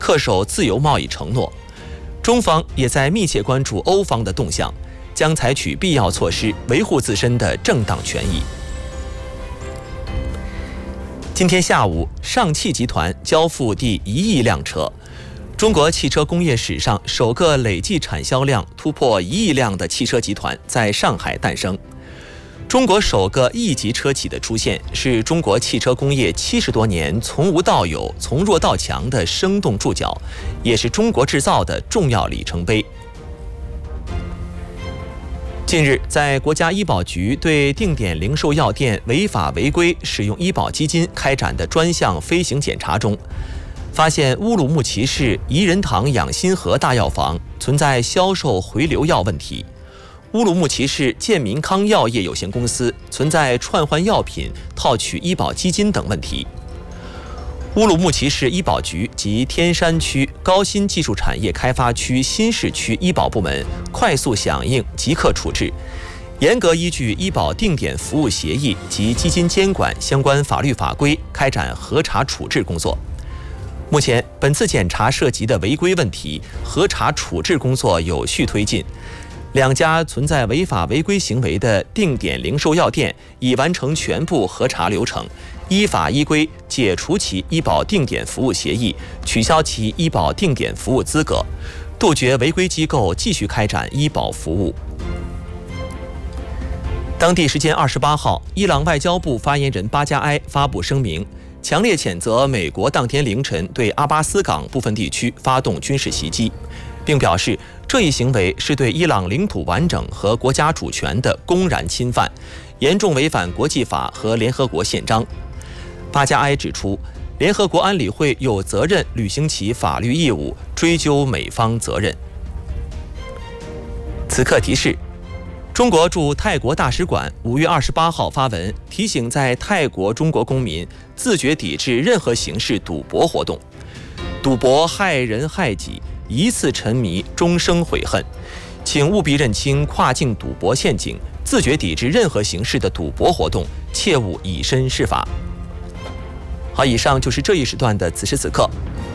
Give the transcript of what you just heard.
恪守自由贸易承诺。中方也在密切关注欧方的动向，将采取必要措施维护自身的正当权益。今天下午，上汽集团交付第1亿辆车，中国汽车工业史上首个累计产销量突破1亿辆的汽车集团在上海诞生。中国首个1级车企的出现，是中国汽车工业70多年从无到有、从弱到强的生动注脚，也是中国制造的重要里程碑。近日，在国家医保局对定点零售药店违法违规使用医保基金开展的专项飞行检查中，发现乌鲁木齐市怡仁堂养心河大药房存在销售回流药问题。乌鲁木齐市健民康药业有限公司存在串换药品、套取医保基金等问题。乌鲁木齐市医保局及天山区高新技术产业开发区新市区医保部门快速响应，即刻处置，严格依据医保定点服务协议及基金监管相关法律法规开展核查处置工作。目前，本次检查涉及的违规问题核查处置工作有序推进。2家存在违法违规行为的定点零售药店已完成全部核查流程，依法依规解除其医保定点服务协议，取消其医保定点服务资格，杜绝违规机构继续开展医保服务。当地时间28号，伊朗外交部发言人巴加埃发布声明，强烈谴责美国当天凌晨对阿巴斯港部分地区发动军事袭击，并表示这一行为是对伊朗领土完整和国家主权的公然侵犯，严重违反国际法和联合国宪章。巴加埃指出，联合国安理会有责任履行其法律义务，追究美方责任。此刻提示：中国驻泰国大使馆5月28号发文提醒在泰国中国公民自觉抵制任何形式赌博活动，赌博害人害己，一次沉迷终生悔恨，请务必认清跨境赌博陷阱，自觉抵制任何形式的赌博活动，切勿以身试法。好，以上就是这一时段的此时此刻。